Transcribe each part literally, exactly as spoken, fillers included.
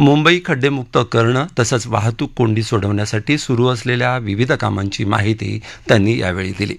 मुंबई खड्डेमुक्त करणं तसंच वाहतूक कोंडी सोडवण्यासाठी सुरू असलेल्या विविध कामांची माहिती त्यांनी यावेळी दिली.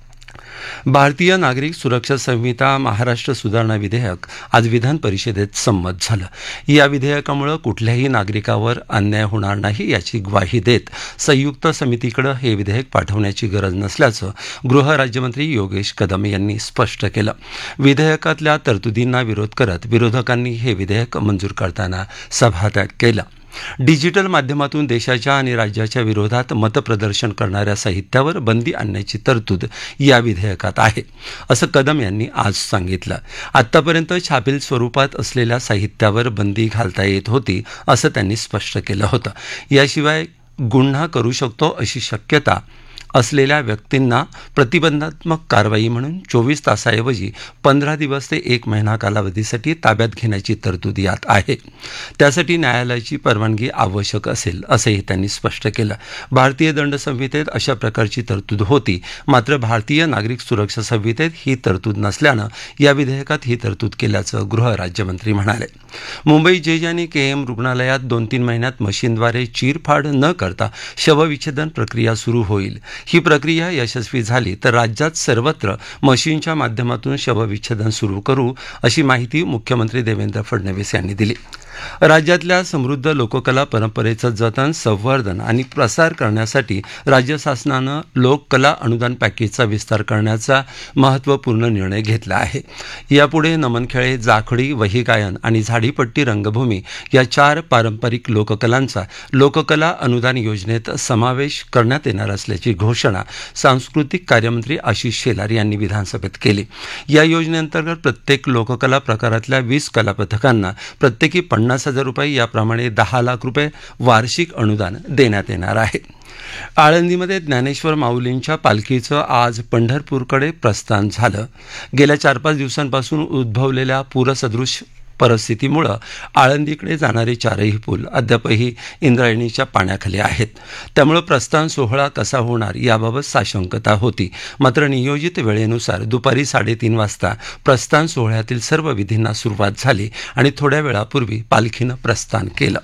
भारतीय नागरिक सुरक्षा संहिता महाराष्ट्र सुधारणा विधेयक आज विधान परिषदेत संमत झालं. या विधेयकामुळे कुठल्याही नागरिकावर अन्याय होणार नाही याची ग्वाही देत संयुक्त समितीकडे हे विधेयक पाठवण्याची गरज नसल्याचं गृह राज्यमंत्री योगेश कदम यांनी स्पष्ट केलं. विधेयकातल्या तरतुदींना विरोध करत विरोधकांनी हे विधेयक मंजूर करताना सभात्याग केला. डिजिटल माध्यमातून देशाच्या आणि राज्याच्या विरोधात मतप्रदर्शन करणाऱ्या साहित्यावर बंदी आणण्याची तरतूद या विधेयकात आहे, असं कदम यांनी आज सांगितलं. आत्तापर्यंत छापील स्वरूपात असलेल्या साहित्यावर बंदी घालता येत होती, असं त्यांनी स्पष्ट केलं होतं. याशिवाय गुन्हा करू शकतो अशी शक्यता असलेल्या व्यक्तींना प्रतिबंधात्मक कारवाई म्हणून चोवीस तासाऐवजी पंधरा दिवस ते एक महिना कालावधीसाठी ताब्यात घेण्याची तरतूद यात आहे. त्यासाठी न्यायालयाची परवानगी आवश्यक असेल, असंही त्यांनी स्पष्ट केलं. भारतीय दंड संहितेत अशा प्रकारची तरतूद होती, मात्र भारतीय नागरिक सुरक्षा संहितेत ही तरतूद नसल्यानं या विधेयकात ही तरतूद केल्याचं गृह राज्यमंत्री म्हणाले. मुंबई जेज आणि के एम रुग्णालयात दोन तीन महिन्यात मशीनद्वारे चीरफाड न करता शवविच्छेदन प्रक्रिया सुरू होईल. ही प्रक्रिया यशस्वी झाली तर राज्यात सर्वत्र मशीनच्या माध्यमातून शवविच्छेदन सुरू करू, अशी माहिती मुख्यमंत्री देवेंद्र फडणवीस यांनी दिली. राज्यातल्या समृद्ध लोककला परंपरेचं जतन, संवर्धन आणि प्रसार करण्यासाठी राज्य शासनानं लोककला अनुदान पॅकेजचा विस्तार करण्याचा महत्त्वपूर्ण निर्णय घेतला आहे. यापुढे नमनखेळे, जाखडी, वहीगायन आणि झाडीपट्टी रंगभूमी या चार पारंपरिक लोककलांचा लोककला अनुदान योजनेत समावेश करण्यात येणार असल्याची घोषणा सांस्कृतिक कार्यमंत्री आशिष शेलार यांनी विधानसभेत केली. या योजनेअंतर्गत प्रत्येक लोककला प्रकारातल्या वीस कलापथकांना प्रत्येकी पन्नास हजार रुपये याप्रमाणे दहा लाख रुपये वार्षिक अनुदान देण्यात येणार आहे. आळंदीमध्ये ज्ञानेश्वर माऊलींच्या पालखीचं आज पंढरपूरकडे प्रस्थान झालं. गेल्या चार पाच दिवसांपासून उद्भवलेल्या पूरसदृश परिस्थितीमुळं आळंदीकडे जाणारे चारही पूल अद्यापही इंद्रायणीच्या पाण्याखाली आहेत. त्यामुळे प्रस्थान सोहळा कसा होणार याबाबत साशंकता होती. मात्र नियोजित वेळेनुसार दुपारी साडेतीन वाजता प्रस्थान सोहळ्यातील सर्व विधींना सुरुवात झाली आणि थोड्या वेळापूर्वी पालखीनं प्रस्थान केलं.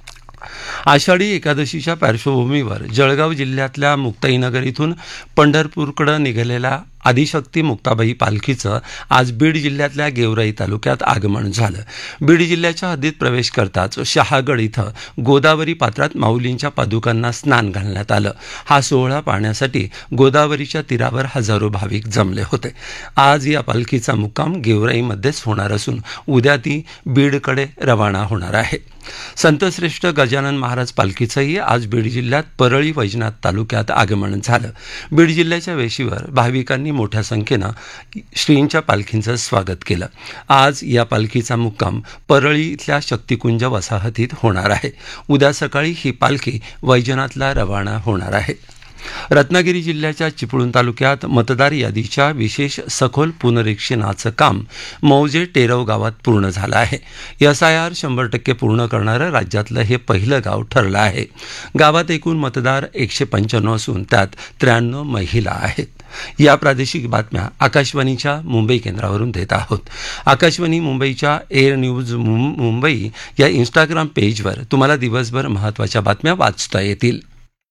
आषाढी एकादशीच्या पार्श्वभूमीवर जळगाव जिल्ह्यातल्या मुक्ताईनगर इथून पंढरपूरकडे निघालेल्या आदिशक्ती मुक्ताबाई पालखीचं आज बीड जिल्ह्यातल्या गेवराई तालुक्यात आगमन झालं. बीड जिल्ह्याच्या हद्दीत प्रवेश करताच शहागड इथं गोदावरी पात्रात माऊलींच्या पादुकांना स्नान घालण्यात आलं. हा सोहळा पाहण्यासाठी गोदावरीच्या तीरावर हजारो भाविक जमले होते. आज या पालखीचा मुक्काम गेवराईमध्येच होणार असून उद्या ती बीडकडे रवाना होणार आहे. संतश्रेष्ठ गजानन महाराज पालखीचंही आज बीड जिल्ह्यात परळी वैजनाथ तालुक्यात आगमन झालं. बीड जिल्ह्याच्या वेशीवर भाविकांनी मोठ्या संख्येनं श्रींच्या पालखींचं स्वागत केलं. आज या पालखीचा मुक्काम परळी इथल्या शक्तिकुंज वसाहतीत होणार आहे. उद्या सकाळी ही पालखी वैजनाथला रवाना होणार आहे. रत्नागिरी जिल्ह्याच्या चिपळूण तालुक्यात मतदार यादीच्या विशेष सखोल पुनरीक्षणाचं काम मौजे टेरव गावात पूर्ण झालं आहे. एस आय आर शंभर टक्के पूर्ण करणारं राज्यातलं हे पहिलं गाव ठरलं आहे. गावात एकूण मतदार एकशे पंच्याण्णव असून त्यात त्र्याण्णव महिला आहेत. या प्रादेशिक बातम्या आकाशवाणीच्या मुंबई केंद्रावरून देत आहोत. आकाशवाणी मुंबईच्या एअर न्यूज मुंबई या इंस्टाग्राम पेजवर तुम्हाला दिवसभर महत्त्वाच्या बातम्या वाचता येतील.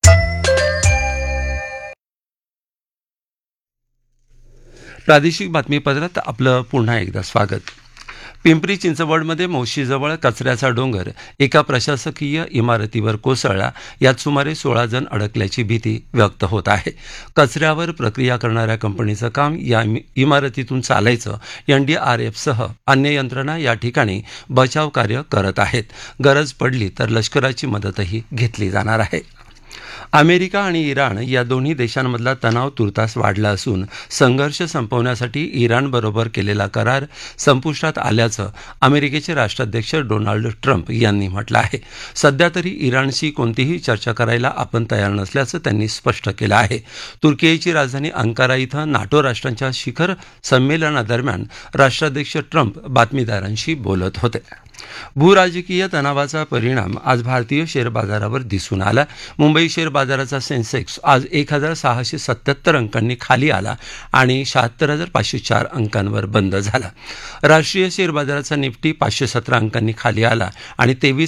प्रादेशिक बातमीपत्रात आपलं पुन्हा एकदा स्वागत. पिंपरी चिंचवडमध्ये मोशीजवळ कचऱ्याचा डोंगर एका प्रशासकीय इमारतीवर कोसळला. यात सुमारे सोळा जण अडकल्याची भीती व्यक्त होत आहे. कचऱ्यावर प्रक्रिया करणाऱ्या कंपनीचं काम या इमारतीतून चालायचं. एन डी आर एफसह अन्य यंत्रणा या ठिकाणी बचाव कार्य करत आहेत. गरज पडली तर लष्कराची मदतही घेतली जाणार आहे. अमेरिका आणि इराण या दोन्ही देशांमधला तणाव तुर्तास वाढला असून संघर्ष संपवण्यासाठी इराणबरोबर केलेला करार संपुष्टात आल्याचं अमेरिकेचे राष्ट्राध्यक्ष डोनाल्ड ट्रम्प यांनी म्हटलं आहे. सध्या तरी इराणशी कोणतीही चर्चा करायला आपण तयार नसल्याचं त्यांनी स्पष्ट केलं आहे. तुर्कियेची राजधानी अंकारा इथं नाटो राष्ट्रांच्या शिखर संमेलनादरम्यान राष्ट्राध्यक्ष ट्रम्प बातमीदारांशी बोलत होते. भूराजकीय तणावाचा परिणाम आज भारतीय शेअर बाजारावर दिसून आला. मुंबई शेअर बाजाराचा सेन्सेक्स आज एक हजार सहाशे सत्याहत्तर अंकांनी खाली आला आणि शहात्तर हजार पाचशे चार अंकांवर बंद झाला. राष्ट्रीय शेअर बाजाराचा निफ्टी पाचशे सतरा अंकांनी खाली आला आणि तेवीस